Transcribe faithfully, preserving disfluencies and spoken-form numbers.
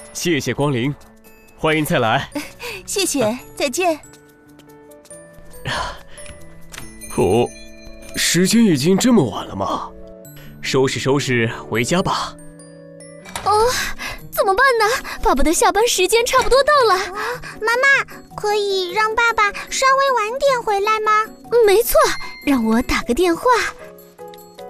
谢谢光临，欢迎再来。 谢谢，再见。 哦，时间已经这么晚了吗？收拾收拾，回家吧。 哦，怎么办呢？爸爸的下班时间差不多到了。 啊，妈妈，可以让爸爸稍微晚点回来吗？ 没错，让我打个电话。